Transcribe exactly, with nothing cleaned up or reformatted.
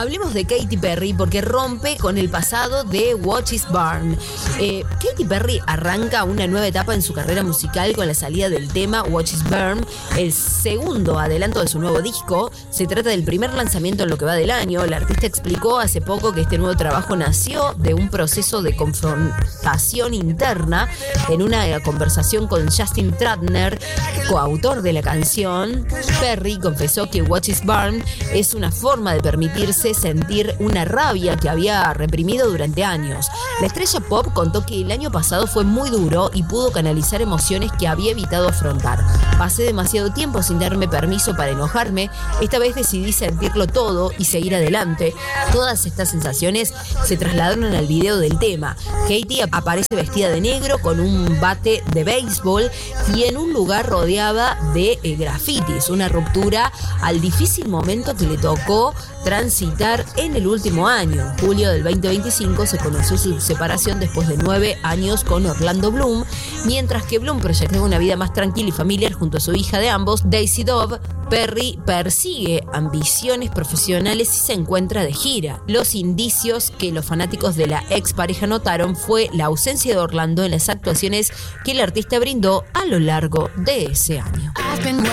hablemos de Katy Perry porque rompe con el pasado de Watch Is Burn. Eh, Katy Perry arranca una nueva etapa en su carrera musical con la salida del tema Watch Is Burn, el segundo adelanto de su nuevo disco. Se trata del primer lanzamiento en lo que va del año. La artista explicó hace poco que este nuevo trabajo nació de un proceso de confrontación interna. En una conversación con Justin Trudner, coautor de la canción, Perry confesó que Watch Is Burn es una forma de permitirse sentir una rabia que había reprimido durante años. La estrella pop contó que el año pasado fue muy duro y pudo canalizar emociones que había evitado afrontar. Pasé demasiado tiempo sin darme permiso para enojarme. Esta vez decidí sentirlo todo y seguir adelante. Todas estas sensaciones se trasladaron al video del tema. Katy aparece vestida de negro con un bate de béisbol y en un lugar rodeada de eh, grafitis, una ruptura al difícil momento que le tocó transitar en el último año. En julio del veinte veinticinco se conoció su separación después de nueve años con Orlando Bloom, mientras que Bloom proyectaba una vida más tranquila y familiar junto a su hija de ambos, Daisy Dove. Perry persigue ambiciones profesionales y se encuentra de gira. Los indicios que los fanáticos de la expareja notaron fue la ausencia de Orlando en las actuaciones que el artista brindó a lo largo de ese año.